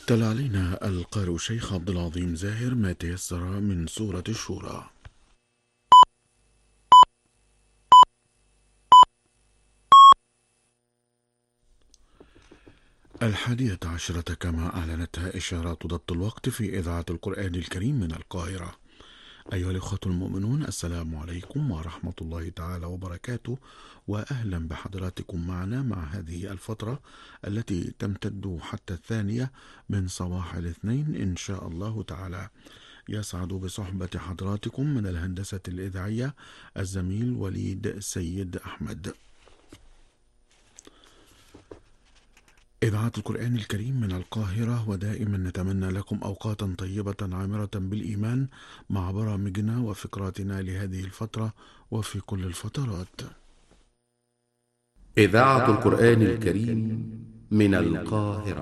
تلا علينا القارئ الشيخ عبد العظيم زاهر ما تيسر من سورة الشورى. الحادية عشرة كما أعلنتها إشارات ضبط الوقت في إذاعة القرآن الكريم من القاهرة. أيها الإخوة المؤمنون، السلام عليكم ورحمة الله تعالى وبركاته، وأهلا بحضراتكم معنا مع هذه الفترة التي تمتد حتى 2 من صباح الاثنين إن شاء الله تعالى. يسعد بصحبة حضراتكم من الهندسة الإذاعية الزميل وليد سيد أحمد. إذاعة القرآن الكريم من القاهرة، ودائما نتمنى لكم أوقاتا طيبة عامرة بالإيمان مع برامجنا وفقراتنا لهذه الفترة وفي كل الفترات. إذاعة القرآن الكريم من القاهرة.